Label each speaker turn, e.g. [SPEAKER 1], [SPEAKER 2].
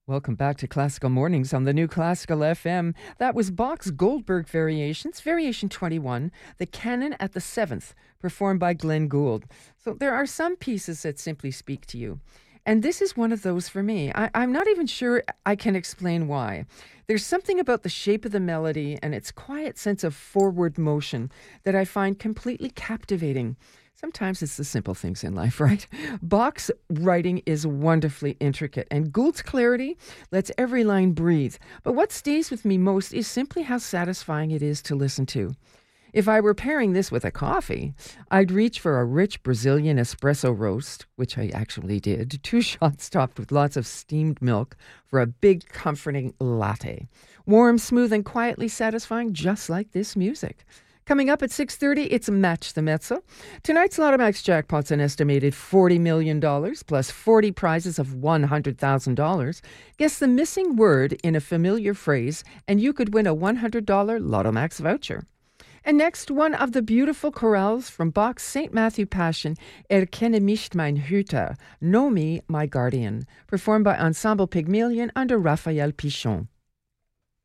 [SPEAKER 1] Welcome back to Classical Mornings on the new Classical FM. That was Bach's Goldberg Variations, Variation 21, the Canon at the Seventh, performed by Glenn Gould. So there are some pieces that simply speak to you. And this is one of those for me. I'm not even sure I can explain why. There's something about the shape of the melody and its quiet sense of forward motion that I find completely captivating. Sometimes it's the simple things in life, right? Bach's writing is wonderfully intricate, and Gould's clarity lets every line breathe. But what stays with me most is simply how satisfying it is to listen to. If I were pairing this with a coffee, I'd reach for a rich Brazilian espresso roast, which I actually did, 2 shots topped with lots of steamed milk for a big, comforting latte. Warm, smooth, and quietly satisfying, just like this music. Coming up at 6:30, it's Match the Mezzo. Tonight's Lotomax jackpot's an estimated $40 million, plus 40 prizes of $100,000. Guess the missing word in a familiar phrase, and you could win a $100 Lotomax voucher. And next, one of the beautiful chorales from Bach's St. Matthew Passion, Erkenne mich mein Hüter, Know Me, My Guardian, performed by Ensemble Pygmalion under Raphael Pichon.